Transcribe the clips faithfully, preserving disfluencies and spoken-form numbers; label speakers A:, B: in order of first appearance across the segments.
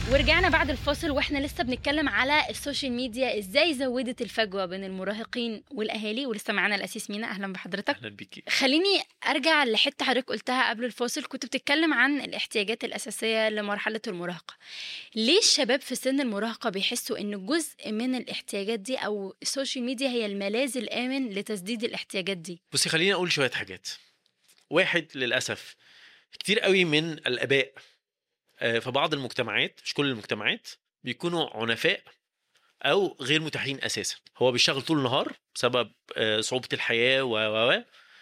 A: ورجعنا بعد الفاصل واحنا لسه بنتكلم على السوشيال ميديا ازاي زودت الفجوه بين المراهقين والاهالي، ولسه معانا الاسيس مينا. اهلا بحضرتك.
B: اهلا بيكي.
A: خليني ارجع لحته حضرتك قلتها قبل الفاصل، كنت بتتكلم عن الاحتياجات الاساسيه لمرحله المراهقه. ليه الشباب في سن المراهقه بيحسوا ان جزء من الاحتياجات دي او السوشيال ميديا هي الملاذ الامن لتسديد الاحتياجات دي؟
B: بصي خليني اقول شويه حاجات. واحد، للاسف كتير قوي من الاباء في بعض المجتمعات، مش كل المجتمعات، بيكونوا عنفاء او غير متاحين اساسا. هو بيشتغل طول النهار بسبب صعوبه الحياه و و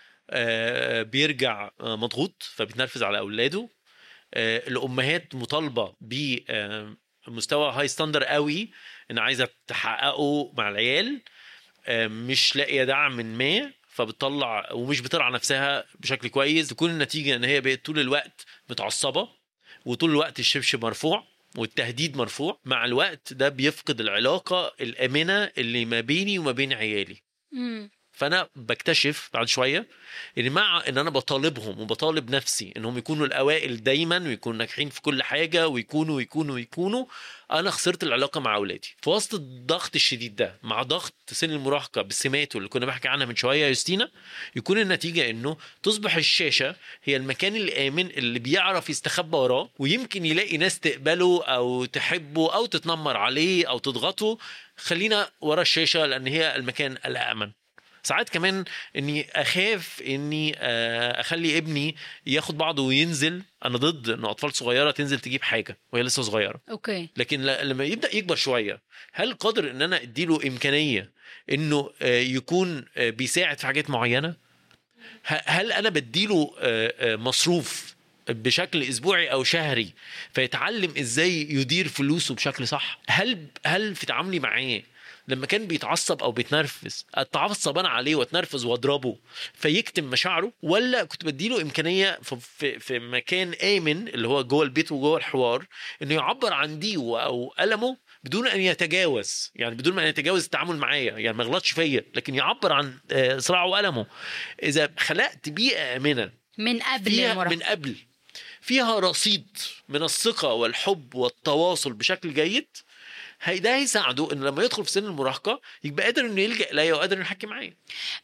B: بيرجع مضغوط فبيتنرفز على اولاده. الامهات مطالبه بمستوى هاي ستاندر قوي ان عايزه تحققه مع العيال، مش لاقيه دعم من ما، فبتطلع ومش بترعى نفسها بشكل كويس. تكون النتيجه ان هي بقت طول الوقت متعصبه، وطول الوقت الشبشب مرفوع والتهديد مرفوع. مع الوقت ده بيفقد العلاقه الامنه اللي ما بيني وما بين عيالي.
A: امم
B: فانا بكتشف بعد شويه ان مع ان انا بطالبهم وبطالب نفسي انهم يكونوا الاوائل دايما ويكونوا ناجحين في كل حاجه ويكونوا ويكونوا ويكونوا انا خسرت العلاقه مع اولادي. في وسط الضغط الشديد ده، مع ضغط سن المراهقه بسماته اللي كنا بحكي عنها من شويه يا يوستينا، يكون النتيجه انه تصبح الشاشه هي المكان الامن اللي بيعرف يستخبى وراه، ويمكن يلاقي ناس تقبله او تحبه او تتنمر عليه او تضغطه. خلينا ورا الشاشه لان هي المكان الامن. ساعات كمان اني اخاف اني اخلي ابني ياخد بعضه وينزل. انا ضد ان اطفال صغيره تنزل تجيب حاجه وهي لسه صغيره،
A: اوكي،
B: لكن لما يبدا يكبر شويه، هل قادر ان انا اديله امكانيه انه يكون بيساعد في حاجات معينه؟ هل انا بديله مصروف بشكل اسبوعي او شهري فيتعلم ازاي يدير فلوسه بشكل صح؟ هل هل في تعاملي معاه لما كان بيتعصب او بيتنرفز اتعصب انا عليه واتنرفز واضربه فيكتم مشاعره، ولا كنت بديله امكانيه في في مكان امن اللي هو جوه البيت وجوه الحوار انه يعبر عن دي او المه بدون ان يتجاوز، يعني بدون ما يتجاوز التعامل معايا، يعني ما يغلطش فيا لكن يعبر عن صراعه والمه. اذا خلقت بيئه امنه
A: من قبل
B: من قبل فيها رصيد من الثقه والحب والتواصل بشكل جيد، ده هيساعده ان لما يدخل في سن المراهقه يبقى قادر انه يلجأ ليا وقادر انه يحكي معايا.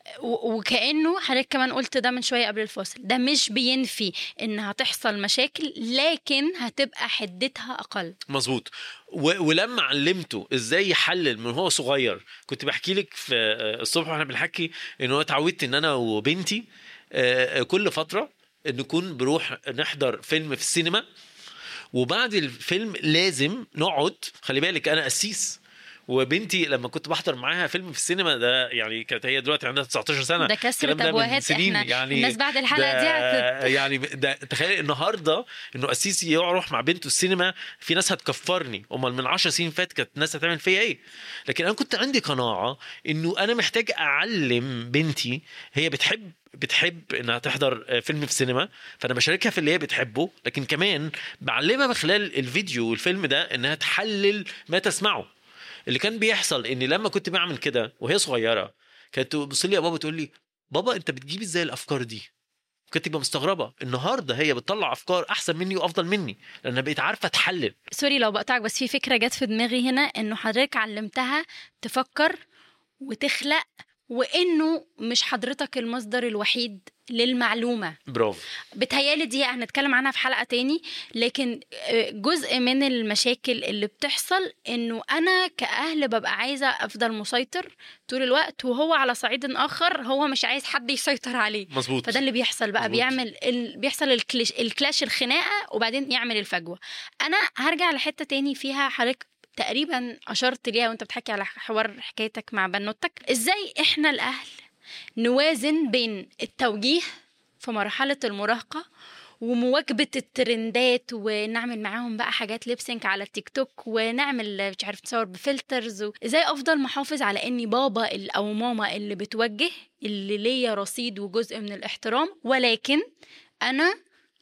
A: وكأنه حضرتك كمان قلت ده من شويه قبل الفاصل، ده مش بينفي ان هتحصل مشاكل لكن هتبقى حدتها اقل.
B: مظبوط. ولما علمته ازاي يحلل من هو صغير، كنت بحكي لك في الصبح واحنا بنحكي انه انا اتعودت ان انا وبنتي كل فتره نكون بروح نحضر فيلم في السينما، وبعد الفيلم لازم نقعد. خلي بالك انا قسيس، وبنتي لما كنت بحضر معاها فيلم في السينما ده يعني كانت هي دلوقتي عندها تسعتاشر سنه،
A: ده كسر تبوهات. احنا
B: يعني
A: الناس بعد الحلقه دي هتت...
B: يعني ده تخيل النهارده انه قسيس يروح مع بنته السينما، في ناس هتكفرني. امال من عشر سنين فات كانت الناس هتعمل فيا ايه؟ لكن انا كنت عندي قناعه انه انا محتاج اعلم بنتي، هي بتحب بتحب انها تحضر فيلم في السينما، فانا بشاركها في اللي هي بتحبه، لكن كمان بعلمها من خلال الفيديو والفيلم ده انها تحلل ما تسمعه. اللي كان بيحصل اني لما كنت بعمل كده وهي صغيره كانت تبص لي يا بابا تقول لي بابا انت بتجيب ازاي الافكار دي؟ كنت تبقى مستغربه. النهارده هي بتطلع افكار احسن مني وافضل مني لانها بقيت عارفه تحلل.
A: سوري لو بقطعك، بس في فكره جت في دماغي هنا، انه حضرتك علمتها تفكر وتخلق، وانه مش حضرتك المصدر الوحيد للمعلومه.
B: برافو.
A: بتهيالي دي هنتكلم عنها في حلقه تاني، لكن جزء من المشاكل اللي بتحصل انه انا كاهل ببقى عايزه افضل مسيطر طول الوقت، وهو على صعيد اخر هو مش عايز حد يسيطر عليه.
B: مظبوط.
A: فده اللي بيحصل بقى. مزبوط. بيعمل ال... بيحصل الكلاش الكلاش الخناقه، وبعدين يعمل الفجوه. انا هرجع لحته تاني فيها حضرتك تقريبا اشرت ليها وانت بتحكي على حوار حكايتك مع بنوتك، ازاي احنا الاهل نوازن بين التوجيه في مرحله المراهقه ومواكبه الترندات، ونعمل معاهم بقى حاجات ليبسينك على التيك توك، ونعمل مش عارف تصور بفلترز. ازاي افضل محافظ على اني بابا او ماما اللي بتوجه، اللي ليا رصيد وجزء من الاحترام، ولكن انا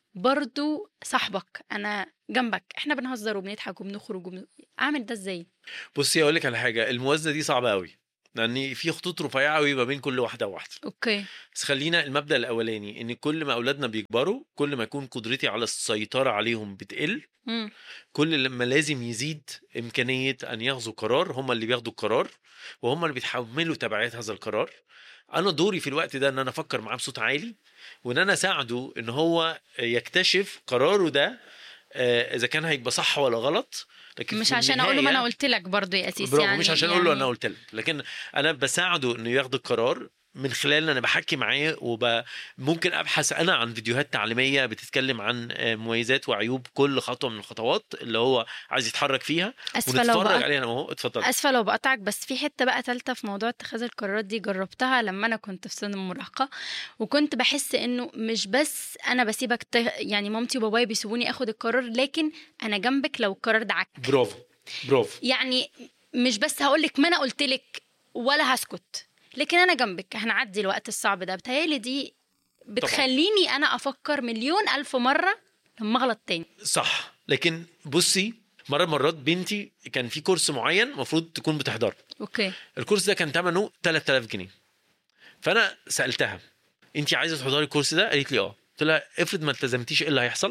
A: برضو صاحبك، انا جنبك، احنا بنهزر وبنضحك وبنخرج وبن... اعمل ده ازاي؟
B: بصي اقول لك على حاجه، الموازنه دي صعبه قوي، لان في خطوط رفيعه قوي ما بين كل واحده وواحده.
A: اوكي.
B: بس خلينا المبدا الاولاني ان كل ما اولادنا بيكبروا كل ما يكون قدرتي على السيطره عليهم بتقل.
A: مم.
B: كل لما لازم يزيد امكانيه ان ياخذوا قرار، هم اللي بياخدوا القرار وهم اللي بيتحملوا تبعات هذا القرار. انا دوري في الوقت ده ان انا افكر معاه بصوت عالي وان انا اساعده ان هو يكتشف قراره ده اذا كان هيبقى صح ولا غلط. لكن
A: مش عشان اقول له ما انا قلت لك برضو يا اسيس يعني،
B: مش عشان
A: يعني...
B: اقول له انا قلت لك، لكن انا بساعده انه ياخد القرار من خلال ان انا بحكي معاه وممكن ابحث انا عن فيديوهات تعليميه بتتكلم عن مميزات وعيوب كل خطوه من الخطوات اللي هو عايز يتحرك فيها ونتفرج عليها. انا اهو اتفضل.
A: اسفه لو بقطعك، بس في حته بقى ثالثه في موضوع اتخاذ القرارات دي جربتها لما انا كنت في سن المراهقه، وكنت بحس انه مش بس انا بسيبك ت... يعني مامتي وبابايا بيسيبوني اخد القرار، لكن انا جنبك لو القرار ده عك.
B: برافو برافو.
A: يعني مش بس هقولك ما انا قلتلك ولا هسكت، لكن انا جنبك هنعدي الوقت الصعب ده. بتهيالي دي بتخليني طبعا. انا افكر مليون الف مره لما اغلط تاني.
B: صح. لكن بصي، مره مرات بنتي كان في كورس معين المفروض تكون بتحضره.
A: اوكي.
B: الكورس ده كان ثمنه ثلاثة آلاف جنيه. فانا سالتها انت عايزه تحضري الكورس ده؟ قالت لي اه. قلت لها افرض ما التزمتيش ايه اللي هيحصل؟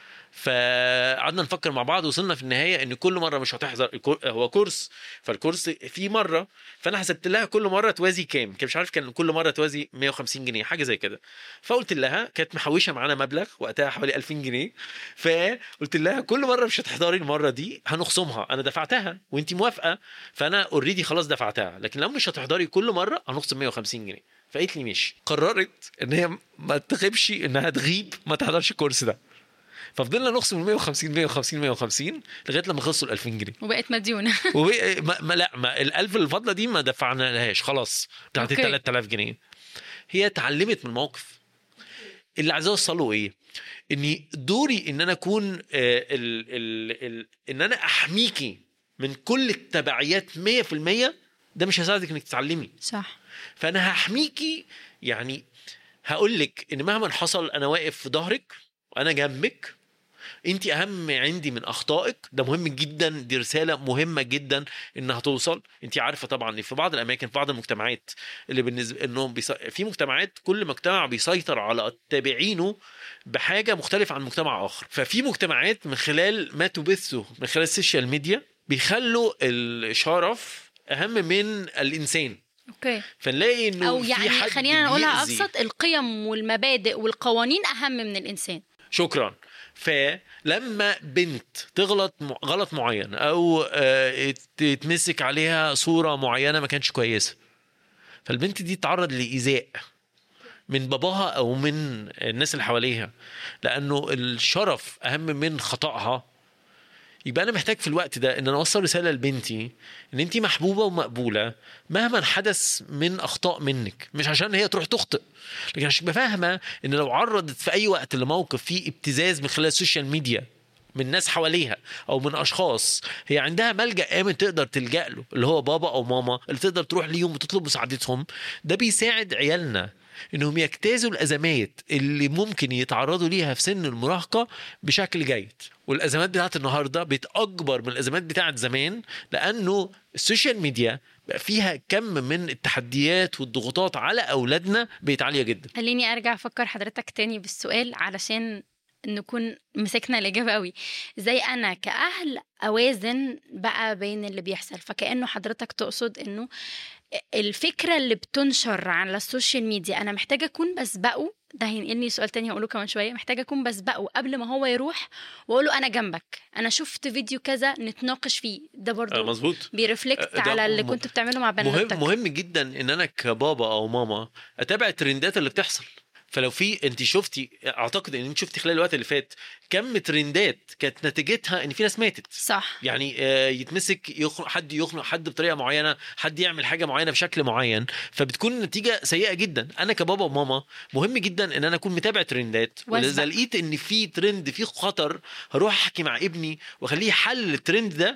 B: فقعدنا نفكر مع بعض وصلنا في النهايه ان كل مره مش هتحضر، هو كورس فالكورس في مره، فانا حسبت لها كل مره توازي كام، كان مش عارف كان كل مره توازي مية وخمسين جنيه حاجه زي كده. فقلت لها كانت محوشه معانا مبلغ وقتها حوالي ألفين جنيه، فقلت لها كل مره مش هتحضري المره دي هنخصمها، انا دفعتها وانت موافقه فانا اوريدي خلاص دفعتها، لكن لو مش هتحضري كل مره هنخصم مية وخمسين جنيه. فقالت لي ماشي. قررت ان هي ما تغيبش، انها تغيب ما تحضرش الكورس ده. ففضلنا نقسم مية وخمسين مية وخمسين مية وخمسين لغايه لما خلصوا ألفين جنيه
A: وبقت مديونه.
B: وبقى ما, ما لا ما الألف الفضله دي ما دفعنا لهاش خلاص، بتاعت ال ثلاثة آلاف جنيه. هي اتعلمت من الموقف. اللي عايز اوصله ايه؟ اني دوري ان انا اكون ال ال ال ان انا احميكي من كل التبعيات مية في المية. ده مش هيساعدك انك تتعلمي.
A: صح.
B: فانا هحميكي، يعني هقول لك ان مهما حصل انا واقف في ظهرك وانا جنبك. انت اهم عندي من اخطائك. ده مهم جدا، دي رساله مهمه جدا انها توصل. انت عارفه طبعا ان في بعض الاماكن في بعض المجتمعات اللي بالنسبه انهم بيص... في مجتمعات كل مجتمع بيسيطر على تابعينه بحاجه مختلفه عن مجتمع اخر. ففي مجتمعات من خلال ما تبثه من خلال السوشيال ميديا بيخلوا الشرف اهم من الانسان.
A: اوكي.
B: فنلاقي انه
A: او يعني خلينا نقولها
B: بيأذي.
A: ابسط، القيم والمبادئ والقوانين اهم من الانسان.
B: شكرا. فلما بنت تغلط غلط معين او تتمسك عليها صورة معينة ما كانش كويسة، فالبنت دي تعرض لإيذاء من باباها او من الناس اللي حواليها لانه الشرف اهم من خطأها، يبقى انا محتاج في الوقت ده ان انا اوصل رساله لبنتي ان انت محبوبه ومقبوله مهما حدث من اخطاء منك، مش عشان هي تروح تخطئ، لكن عشان بفهمها ان لو عرضت في اي وقت لموقف فيه ابتزاز من خلال السوشيال ميديا من ناس حواليها او من اشخاص، هي عندها ملجأ امن تقدر تلجأ له اللي هو بابا او ماما اللي تقدر تروح ليهم وتطلب مساعدتهم. ده بيساعد عيالنا انهم يجتازوا الازمات اللي ممكن يتعرضوا ليها في سن المراهقه بشكل جيد. والازمات بتاعت النهارده بتأكبر من الازمات بتاعت زمان لانه السوشيال ميديا بقى فيها كم من التحديات والضغوطات على اولادنا بقت عاليه جدا.
A: خليني ارجع افكر حضرتك تاني بالسؤال علشان نكون مسكنا الإجابة قوي. زي أنا كأهل أوازن بقى بين اللي بيحصل، فكأنه حضرتك تقصد أنه الفكرة اللي بتنشر على السوشيال ميديا أنا محتاجة أكون بسبقه. ده هينقلني سؤال تاني هقوله كمان شوية. محتاجة أكون بسبقه قبل ما هو يروح وأقوله أنا جنبك، أنا شفت فيديو كذا نتناقش فيه. ده برضو
B: مظبوط
A: بيرفلكت على اللي كنت بتعمله مع بناتك.
B: مهم مهم جدا ان انا كبابا او ماما اتابع الترندات اللي بتحصل. فلو في انت شفتي، اعتقد ان انت شفتي خلال الوقت اللي فات كم ترندات كانت نتيجتها ان في ناس ماتت.
A: صح.
B: يعني يتمسك يخنق حد، يخنق حد بطريقه معينه، حد يعمل حاجه معينه بشكل معين، فبتكون النتيجه سيئه جدا. انا كبابا وماما مهم جدا ان انا اكون متابع ترندات، واذا لقيت ان في ترند فيه خطر هروح احكي مع ابني واخليه يحلل الترند ده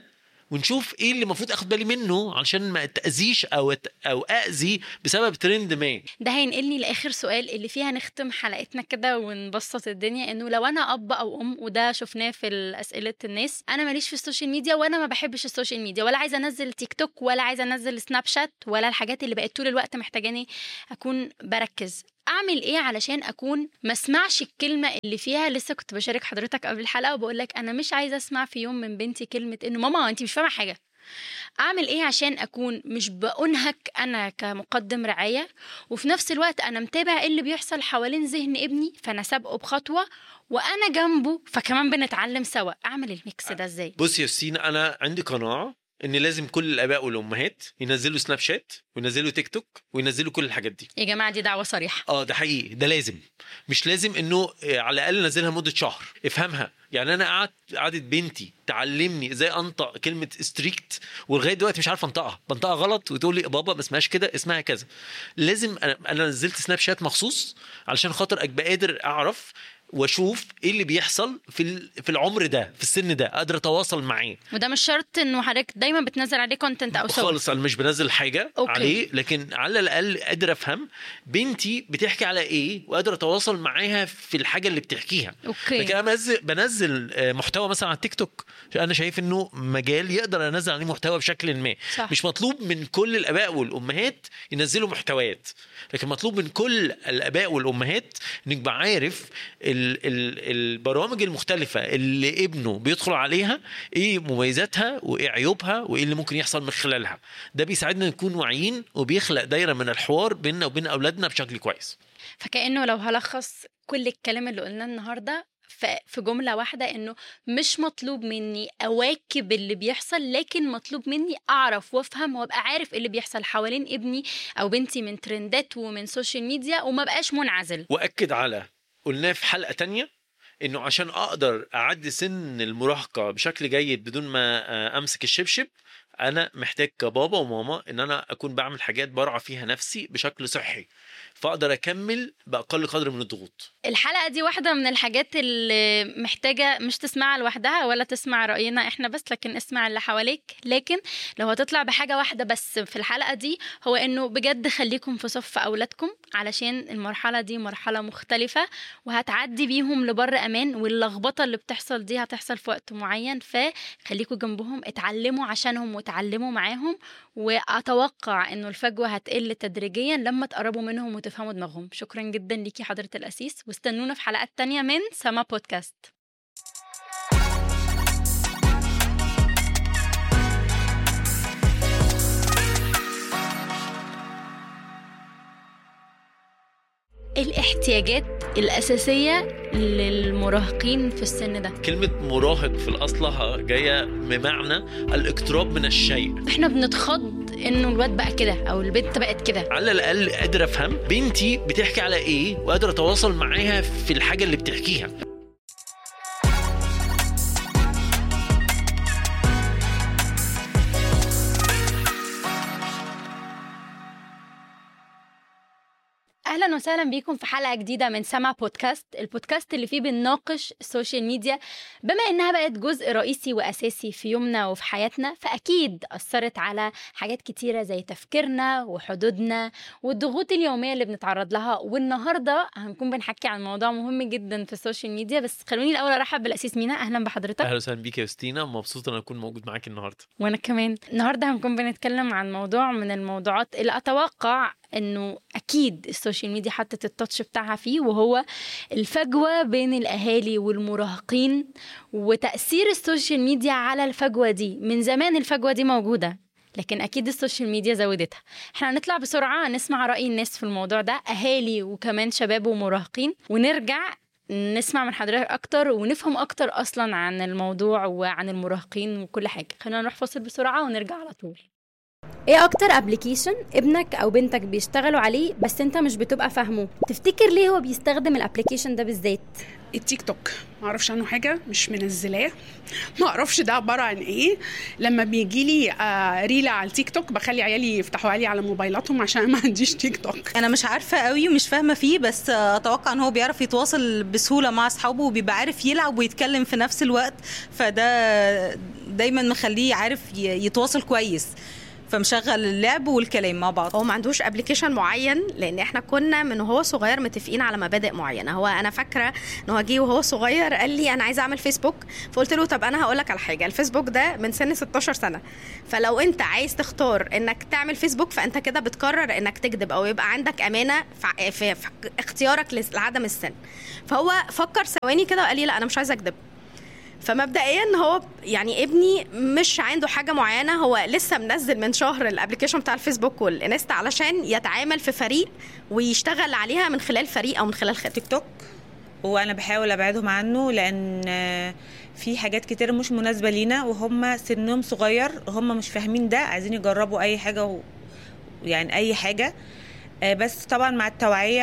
B: ونشوف ايه اللي المفروض اخد بالي منه علشان ما اتاذيش او او اذي بسبب ترند ما.
A: ده هينقلني لاخر سؤال اللي فيها نختم حلقتنا كده ونبسط الدنيا، انه لو انا اب او ام، وده شفناه في اسئله الناس، انا ماليش في السوشيال ميديا وانا ما بحبش السوشيال ميديا، ولا عايزه انزل تيك توك، ولا عايزه انزل سناب شات، ولا الحاجات اللي بقت طول الوقت محتاجاني اكون بركز، اعمل ايه علشان اكون ما اسمعش الكلمه اللي فيها؟ لسه كنت بشارك حضرتك قبل الحلقه وبقول لك انا مش عايزه اسمع في يوم من بنتي كلمه انه ماما انت مش فاهمه حاجه. اعمل ايه عشان اكون مش بأنهك انا كمقدم رعايه، وفي نفس الوقت انا متابع ايه اللي بيحصل حوالين ذهن ابني فانا سابقه بخطوه وانا جنبه فكمان بنتعلم سوا؟ اعمل الميكس ده ازاي؟
B: بص يا سينا، انا عندي قناعه ان لازم كل الاباء والامهات ينزلوا سناب شات وينزلوا تيك توك وينزلوا كل الحاجات دي.
A: يا جماعه دي دعوه صريحه.
B: اه ده حقيقي، ده لازم. مش لازم انه على الاقل نزلها مده شهر افهمها. يعني انا قعدت قعدت بنتي تعلمني ازاي انطق كلمه ستريكت، ولغايه دلوقتي مش عارف انطقها، بنطقها غلط وتقول لي بابا ما اسمهاش كده، اسمها كذا. لازم انا, أنا نزلت سناب شات مخصوص علشان خاطر ابقى قادر اعرف واشوف ايه اللي بيحصل في في العمر ده، في السن ده، قادر اتواصل معاه.
A: وده مش شرط انه حضرتك دايما بتنزل عليه كونتنت او صور
B: خالص، انا مش بنزل حاجه أوكي. عليه، لكن على الاقل قادر افهم بنتي بتحكي على ايه وقادر اتواصل معاها في الحاجه اللي بتحكيها.
A: أوكي.
B: لكن انا بنزل, بنزل محتوى مثلا على التيك توك، انا شايف انه مجال يقدر انزل عليه محتوى بشكل ما.
A: صح.
B: مش مطلوب من كل الاباء والامهات ينزلوا محتويات، لكن مطلوب من كل الاباء والامهات انك يبقى عارف ال ال البرامج المختلفة اللي ابنه بيدخل عليها ايه مميزاتها وايه عيوبها وايه اللي ممكن يحصل من خلالها. ده بيساعدنا نكون واعيين وبيخلق دايرة من الحوار بيننا وبين اولادنا بشكل كويس.
A: فكأنه لو هلخص كل الكلام اللي قلناه النهاردة في جملة واحدة، انه مش مطلوب مني اواكب اللي بيحصل، لكن مطلوب مني اعرف وافهم وابقى عارف اللي بيحصل حوالين ابني او بنتي من ترندات ومن سوشيال ميديا، وما بقاش منعزل.
B: واكد على قلناه في حلقة تانية انه عشان اقدر اعدي سن المراهقة بشكل جيد بدون ما امسك الشبشب، انا محتاج كبابا وماما ان انا اكون بعمل حاجات برعى فيها نفسي بشكل صحي، فاقدر اكمل باقل قدر من الضغوط.
A: الحلقه دي واحده من الحاجات اللي محتاجه مش تسمعها لوحدها ولا تسمع راينا احنا بس، لكن اسمع اللي حواليك. لكن لو هتطلع بحاجه واحده بس في الحلقه دي، هو انه بجد خليكم في صف اولادكم، علشان المرحله دي مرحله مختلفه وهتعدي بيهم لبر امان، واللخبطه اللي بتحصل دي هتحصل في وقت معين، فخليكم جنبهم، اتعلموا عشانهم وتعلموا معاهم، واتوقع انه الفجوه هتقل تدريجيا لما تقربوا منهم وتفهموا دماغهم. شكرا جدا ليكي حضرة الأسيس، واستنونا في حلقات تانية من سما بودكاست. الاحتياجات الأساسية للمراهقين في السن ده.
B: كلمة مراهق في الأصلها جاية بمعنى الاقتراب من الشيء.
A: احنا بنتخض انه الواد بقى كده او البنت بقت كده.
B: على الأقل قادر أفهم بنتي بتحكي على ايه وقادر أتواصل معاها في الحاجة اللي بتحكيها.
A: اهلا وسهلا بيكم في حلقه جديده من سما بودكاست، البودكاست اللي فيه بنناقش السوشيال ميديا بما انها بقت جزء رئيسي واساسي في يومنا وفي حياتنا، فاكيد اثرت على حاجات كتيره زي تفكيرنا وحدودنا والضغوط اليوميه اللي بنتعرض لها. والنهارده هنكون بنحكي عن موضوع مهم جدا في السوشيال ميديا، بس خلوني الاول ارحب بالاسيس مينا. اهلا بحضرتك.
B: اهلا وسهلا بيك يا ستينا، مبسوط ان اكون موجود معاك النهارده.
A: وانا كمان. النهارده هنكون بنتكلم عن موضوع من الموضوعات اللي اتوقع انه اكيد السوشيال ميديا حطت التاتش بتاعها فيه، وهو الفجوه بين الاهالي والمراهقين وتاثير السوشيال ميديا على الفجوه دي. من زمان الفجوه دي موجوده، لكن اكيد السوشيال ميديا زودتها. احنا هنطلع بسرعه نسمع راي الناس في الموضوع ده، اهالي وكمان شباب ومراهقين، ونرجع نسمع من حضرتك اكتر ونفهم اكتر اصلا عن الموضوع وعن المراهقين وكل حاجه. خلينا نروح فاصل بسرعه ونرجع على طول.
C: ايه اكتر ابليكيشن ابنك او بنتك بيشتغلوا عليه بس انت مش بتبقى فاهمه؟ تفتكر ليه هو بيستخدم الابليكيشن ده بالذات؟
D: التيك توك ما اعرفش عنه حاجه، مش منزلاه، ما اعرفش ده عباره عن ايه. لما بيجي لي آه ريله على التيك توك بخلي عيالي يفتحوا لي على موبايلاتهم عشان ما عنديش تيك توك.
E: انا مش عارفه قوي ومش فاهمه فيه، بس اتوقع ان هو بيعرف يتواصل بسهوله مع اصحابه وبيبقى عارف يلعب ويتكلم في نفس الوقت، فده دايما مخليه عارف يتواصل كويس، فمشغل اللعب والكلام مع بعض.
C: هو ما عندوش ابلكيشن معين، لان احنا كنا من وهو صغير متفقين على مبادئ معينه. هو انا فاكره ان هو جه وهو صغير قال لي انا عايزه اعمل فيسبوك، فقلت له طب انا هقول لك على حاجه، الفيسبوك ده من سن ستاشر سنه، فلو انت عايز تختار انك تعمل فيسبوك فانت كده بتقرر انك تكذب او يبقى عندك امانه في, في, في اختيارك لعدم السن. فهو فكر ثواني كده وقال لي لا انا مش عايزه اكذب. فمبدئيا هو يعني ابني مش عنده حاجه معينه، هو لسه منزل من شهر الابلكيشن بتاع الفيسبوك والانستا علشان يتعامل في فريق ويشتغل عليها من خلال فريق او من خلال
E: تيك توك. وانا بحاول ابعدهم عنه لان في حاجات كتير مش مناسبه لينا وهم سنهم صغير، هم مش فاهمين ده، عايزين يجربوا اي حاجه و... يعني اي حاجه، بس طبعا مع التوعيه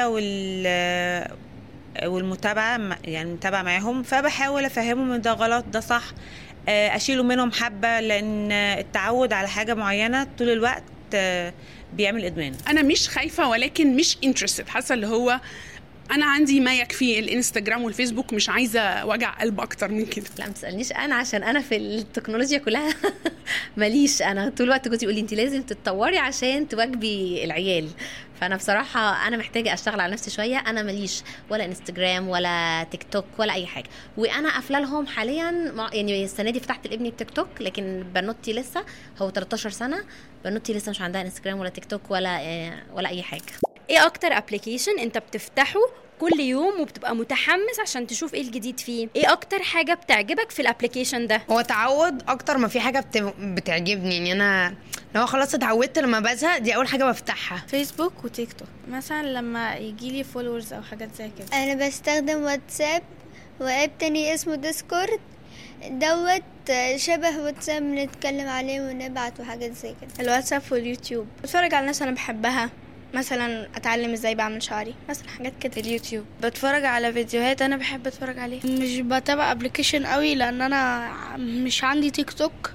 E: وال والمتابعه، يعني متابعه معاهم، فبحاول افهمهم ان ده غلط ده صح، اشيله منهم حبه، لان التعود على حاجه معينه طول الوقت بيعمل ادمان.
D: انا مش خايفه ولكن مش انترستد، حاسه اللي هو انا عندي ما يكفي الانستجرام والفيسبوك، مش عايزه وجع قلب اكتر من كده.
C: لا ما تسالنيش انا، عشان انا في التكنولوجيا كلها ماليش. انا طول الوقت كنت يقول لي انت لازم تتطوري عشان تواجبي العيال، فانا بصراحه انا محتاجه اشتغل على نفسي شويه. انا ماليش ولا انستجرام ولا تيك توك ولا اي حاجه، وانا قافله لهم حاليا، يعني السنه دي فتحت لابني التيك توك، لكن بنوتي لسه هو تلتاشر سنه، بنوتي لسه مش عندها انستجرام ولا تيك توك ولا ولا اي حاجه.
F: ايه اكتر ابلكيشن انت بتفتحه كل يوم وبتبقى متحمس عشان تشوف ايه الجديد فيه؟ ايه اكتر حاجه بتعجبك في الابلكيشن ده؟
G: هو تعود اكتر ما في حاجه بت... بتعجبني، يعني انا لو خلاص اتعودت لما بزهق دي اول حاجه بفتحها.
H: فيسبوك وتيك توك مثلا لما يجي لي فولورز او حاجات زي كده.
I: انا بستخدم واتساب واب تاني اسمه ديسكورد، دوت شبه واتساب بنتكلم عليه ونبعت وحاجات زي كده.
H: الواتساب واليوتيوب بتفرج على الناس انا بحبها، مثلا اتعلم ازاي بعمل شعري مثلا، حاجات كده. اليوتيوب بتفرج على فيديوهات انا بحب اتفرج عليها.
J: مش بتابع ابلكيشن قوي لان انا مش عندي تيك توك،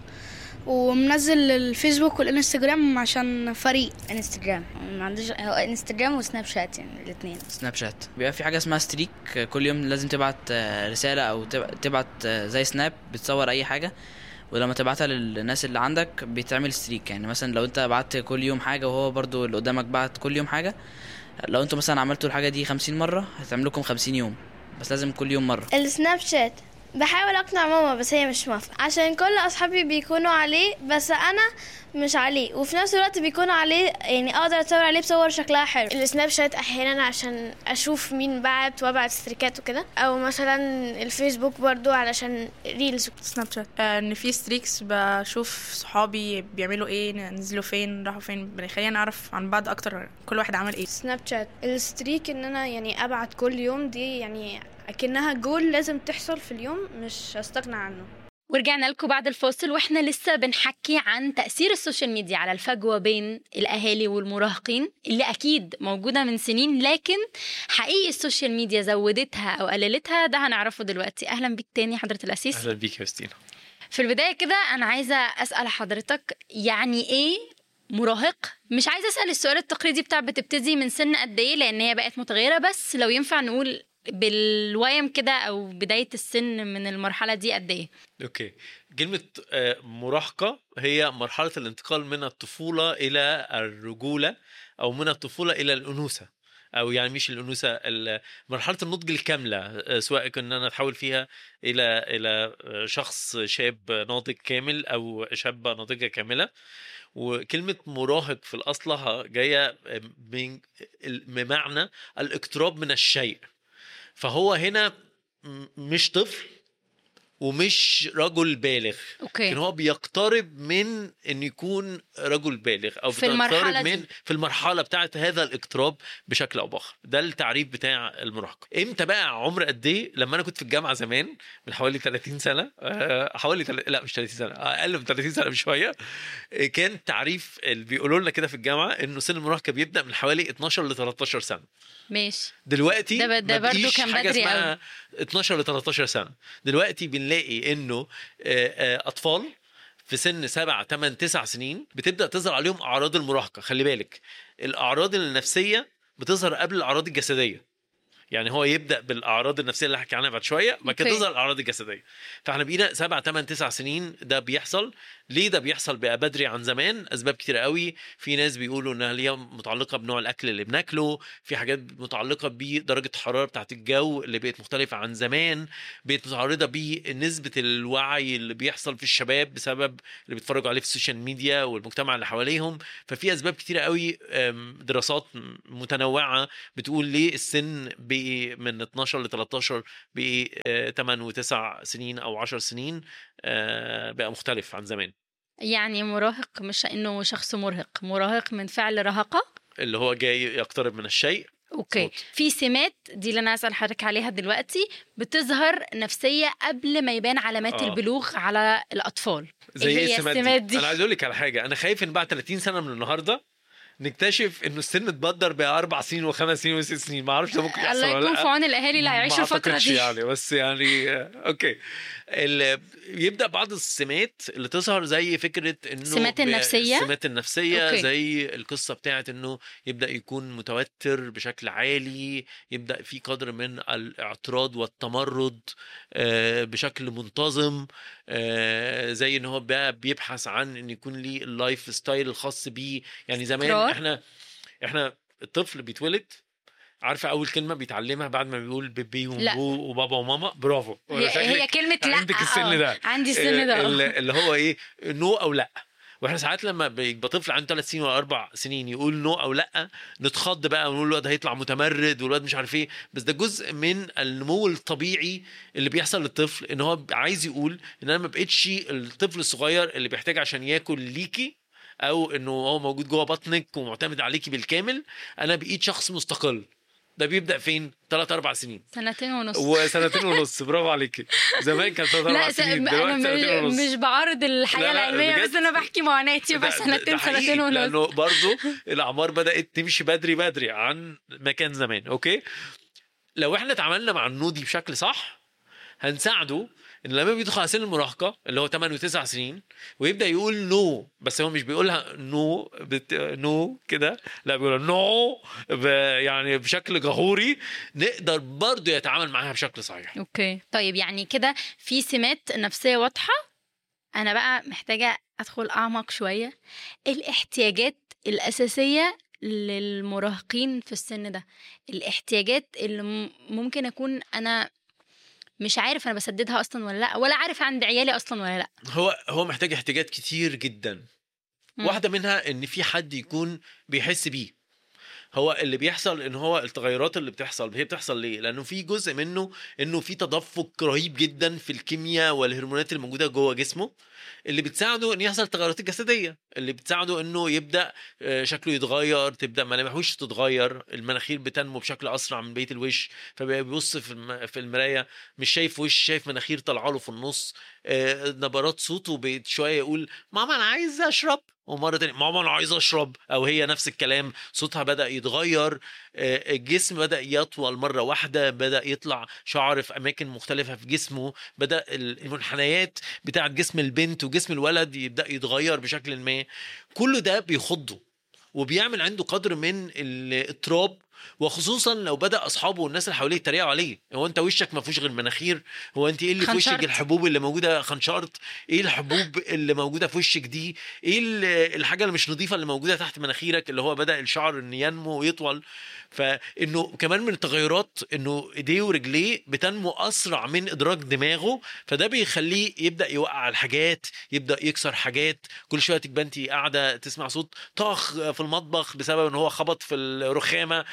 J: ومنزل الفيسبوك والانستجرام عشان فريق.
K: انستجرام ما عنديش، هو انستجرام وسناب شات، يعني الاثنين.
L: سناب شات بيبقى في حاجه اسمها ستريك، كل يوم لازم تبعت رساله او تبعت زي سناب بتصور اي حاجه، ولما تبعتها للناس اللي عندك بيتعمل ستريك. يعني مثلا لو انت بعت كل يوم حاجه وهو برضو اللي قدامك بعت كل يوم حاجه، لو انتوا مثلا عملتوا الحاجه دي خمسين مره هتعمل لكم خمسين يوم، بس لازم كل يوم مره.
I: السناب شات بحاول اقنع ماما بس هي مش موافقه، عشان كل اصحابي بيكونوا عليه بس انا مش عليه، وفي نفس الوقت بيكونوا عليه يعني اقدر اتصور عليه بصور شكلها حلو.
M: السناب شات احيانا عشان اشوف مين بعت وابعت ستريكات وكده، او مثلا الفيسبوك برضو علشان ريلز.
H: سناب شات آه ان في ستريكس بشوف صحابي بيعملوا ايه، نزلوا فين، راحوا فين، بيخلينا نعرف عن بعض اكتر كل واحد عمل ايه.
M: سناب شات الستريك ان انا يعني ابعت كل يوم، دي يعني اكنها جول لازم تحصل في اليوم، مش هستغنى عنه.
A: ورجعنا لكم بعد الفاصل واحنا لسه بنحكي عن تأثير السوشيال ميديا على الفجوة بين الأهالي والمراهقين اللي أكيد موجودة من سنين، لكن حقيقي السوشيال ميديا زودتها أو قللتها ده هنعرفه دلوقتي. أهلا بيك تاني حضرة الأسيس.
B: أهلا بيك يا ستينا.
A: في البداية كده أنا عايزة أسأل حضرتك، يعني إيه مراهق؟ مش عايزة أسأل السؤال التقليدي بتاع بتبتدي من سن قد إيه، لأن هي بقت متغيرة، بس لو ينفع نقول بالويم كده او بدايه السن من المرحله دي قد ايه؟
B: اوكي، كلمه مراهقه هي مرحله الانتقال من الطفوله الى الرجوله، او من الطفوله الى الانوثه، او يعني مش الانوثه، مرحله النضج الكامله، سواء كنا نتحول فيها الى الى شخص شاب ناضج كامل او شابه ناضجه كامله. وكلمه مراهق في الاصلها جايه من بمعنى الاقتراب من الشيء، فهو هنا مش طفل ومش رجل بالغ.
A: أوكي.
B: لكن هو بيقترب من ان يكون رجل بالغ او
A: في المرحلة
B: من
A: دي.
B: في المرحله بتاعه هذا الاقتراب بشكل او باخر. ده التعريف بتاع المراهقه. امتى بقى عمر قد ايه؟ لما انا كنت في الجامعه زمان من حوالي ثلاثين سنه، أه حوالي تل... لا مش ثلاثين سنه، اقل من ثلاثين سنه بشويه، كان التعريف اللي بيقولوا لنا كده في الجامعه انه سن المراهقه بيبدا من حوالي اتناشر ل تلتاشر سنه.
A: ماشي.
B: دلوقتي
A: ده, ده برضو كان
B: حاجه
A: بدري
B: اسمها
A: قوي.
B: اتناشر ل تلتاشر سنه. دلوقتي بنلاقي انه اطفال في سن سبعة تمن تسع سنين بتبدا تظهر عليهم اعراض المراهقه. خلي بالك الاعراض النفسيه بتظهر قبل الاعراض الجسديه. يعني هو يبدا بالاعراض النفسيه اللي هحكي عنها بعد شويه، بعد كده تظهر الاعراض الجسديه. فاحنا بقينا سبعة تمن تسع سنين ده بيحصل. ليه ده بيحصل بقى بدري عن زمان؟ اسباب كتير قوي. في ناس بيقولوا انها هي متعلقه بنوع الاكل اللي بناكله، في حاجات متعلقه بدرجه الحراره بتاعه الجو اللي بقت مختلفه عن زمان، بقت متعرضه بنسبه الوعي اللي بيحصل في الشباب بسبب اللي بيتفرجوا عليه في السوشيال ميديا والمجتمع اللي حواليهم. ففي اسباب كتير قوي، دراسات متنوعه بتقول ليه السن بقى من اتناشر ل تلتاشر بقى تمن وتسع سنين او عشر سنين بقى مختلف عن زمان.
A: يعني مراهق مش انه شخص مرهق، مراهق من فعل رهقه
B: اللي هو جاي يقترب من الشيء.
A: اوكي. صوت. في سمات دي اللي انا اسال حضرتك عليها دلوقتي بتظهر نفسيه قبل ما يبان علامات آه. البلوغ على الاطفال.
B: زي ايه السمات دي؟ دي؟ انا عايز اقول لك على حاجه. انا خايف ان بعد ثلاثين سنه من النهارده نكتشف انه السن اتبدر باربع سنين وخمس سنين وست سنين. ما اعرفش ده ممكن يحصل ولا لا.
A: الله يكون في عون الاهالي اللي هيعيشوا الفتره دي
B: يعني. بس يعني اوكي يبدا بعض السمات اللي تظهر زي فكره انه
A: السمات النفسيه
B: السمات النفسيه أوكي. زي القصه بتاعت انه يبدا يكون متوتر بشكل عالي، يبدا في قدر من الاعتراض والتمرد بشكل منتظم، زي ان هو بقى بيبحث عن ان يكون ليه اللايف ستايل الخاص بيه. يعني زمان احنا احنا الطفل بيتولد عارفه اول كلمه بيتعلمها بعد ما بيقول بيبي وبو وبابا وماما. برافو.
A: هي, هي كلمه لا.
B: عندك السن ده.
A: عندي السن ده
B: اللي هو ايه نو او لا. واحنا ساعات لما بيبقى طفل عنده ثلاث سنين ولا اربع سنين يقول نو او لا نتخض بقى ونقول الواد هيطلع متمرد والواد مش عارف ايه. بس ده جزء من النمو الطبيعي اللي بيحصل للطفل، ان هو عايز يقول ان انا ما بقتش الطفل الصغير اللي بيحتاج عشان ياكل ليكي او انه هو موجود جوه بطنك ومعتمد عليكي بالكامل. انا بقيت شخص مستقل. ده بيبدا فين؟ ثلاث اربع سنين،
A: سنتين ونص
B: وسنتين ونص. برافو عليكي. زمان كان ثلاث اربع سنين، دلوقتي سنتين ونص.
A: مش بعارض الحياه العلميه، بس انا بحكي معاناتي. بس سنتين سنتين ونص،
B: لانه برضو الاعمار بدات تمشي بدري بدري عن مكان زمان. اوكي، لو احنا اتعاملنا مع النودي بشكل صح هنساعده ان لما بيدخل على سن المراهقه اللي هو ثمانية وتسع سنين ويبدا يقول نو، بس هو مش بيقولها نو بت... نو كده، لا بيقول نو ب... يعني بشكل جهوري، نقدر برضو يتعامل معاها بشكل صحيح.
A: اوكي طيب، يعني كده في سمات نفسيه واضحه. انا بقى محتاجه ادخل اعمق شويه. الاحتياجات الاساسيه للمراهقين في السن ده، الاحتياجات اللي ممكن اكون انا مش عارف انا بسددها اصلا ولا لا، ولا عارف عند عيالي اصلا ولا لا.
B: هو هو محتاج احتياجات كتير جدا. م. واحده منها ان في حد يكون بيحس بيه. هو اللي بيحصل ان هو التغيرات اللي بتحصل هي بتحصل ليه؟ لانه في جزء منه انه في تدفق رهيب جدا في الكيمياء والهرمونات اللي موجوده جوه جسمه، اللي بتساعده ان يحصل تغيرات الجسديه، اللي بتساعده انه يبدا شكله يتغير، تبدا ملامحه تتغير، المناخير بتنمو بشكل اسرع من بقيه الوش، فبيبص في في المرايه مش شايف وش، شايف مناخير طالعه له في النص. نبرات صوته بقت شويه يقول ماما انا عايز اشرب، ومره تانية ماما انا عايز اشرب، او هي نفس الكلام، صوتها بدا يتغير. الجسم بدا يطول مره واحده، بدا يطلع شعر في اماكن مختلفه في جسمه، بدا المنحنيات بتاعه جسم البنت وجسم الولد يبدا يتغير بشكل ما. كل ده بيخضه وبيعمل عنده قدر من الاضطراب، وخصوصا لو بدا اصحابه والناس اللي حواليه يتريقوا عليه. هو انت وشك ما فيهوش غير مناخير، هو انت ايه اللي في وشك؟ الحبوب اللي موجوده خنشرت، ايه الحبوب اللي موجوده في وشك دي؟ ايه الحاجه اللي مش نظيفه اللي موجوده تحت مناخيرك اللي هو بدا الشعر ان ينمو ويطول؟ فانه كمان من التغيرات انه ايديه ورجليه بتنمو اسرع من ادراك دماغه، فده بيخليه يبدا يوقع الحاجات، يبدا يكسر حاجات. كل شويه تبقى انت قاعده تسمع صوت طخ في المطبخ بسبب ان هو خبط في الرخامه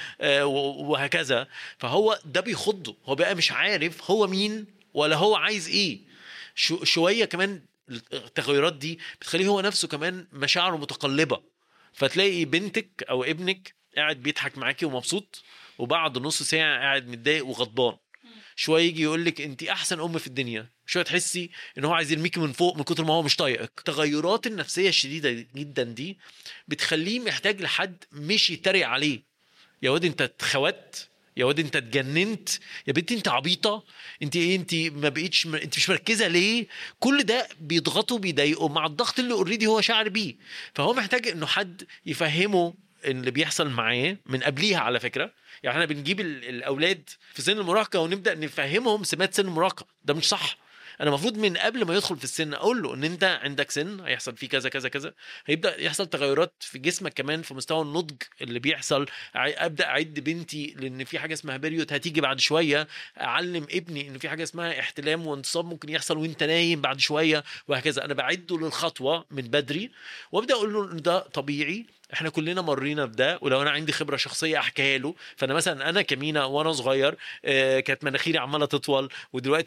B: وهكذا. فهو ده بيخضه، هو بقى مش عارف هو مين ولا هو عايز ايه. شو شويه كمان التغيرات دي بتخليه هو نفسه كمان مشاعره متقلبه، فتلاقي بنتك او ابنك قاعد بيضحك معاكي ومبسوط، وبعد نص ساعه قاعد متضايق وغضبان. شويه يجي يقول لك انت احسن ام في الدنيا، شويه تحسي ان هو عايز يرميكي من فوق من كتر ما هو مش طايقك. التغيرات النفسيه الشديده جدا دي بتخليه محتاج لحد مش يتريق عليه، يا واد انت اتخوت، يا واد انت اتجننت، يا بنتي انت عبيطه، انت ايه، انت ما بقيتش م... انت مش مركزه ليه. كل ده بيضغطه بيضايقه مع الضغط اللي اوريدي هو شاعر بيه. فهو محتاج انه حد يفهمه اللي بيحصل معاه من قبليها. على فكره يعني احنا بنجيب الاولاد في سن المراهقه ونبدا نفهمهم سمات سن المراهقه، ده مش صح. انا المفروض من قبل ما يدخل في السن اقول له ان انت عندك سن هيحصل فيه كذا كذا كذا، هيبدا يحصل تغيرات في جسمك كمان في مستوى النضج اللي بيحصل. ابدا اعد بنتي لان في حاجه اسمها بيريود هتيجي بعد شويه، اعلم ابني ان في حاجه اسمها احتلام وانتصاب ممكن يحصل وانت نايم بعد شويه، وهكذا. انا بعده للخطوه من بدري وابدا اقول له ان ده طبيعي، احنا كلنا مرينا بده، ولو انا عندي خبره شخصيه احكيها له. فانا مثلا انا كمينه وانا صغير آه كانت مناخيري عماله تطول، ودلوقتي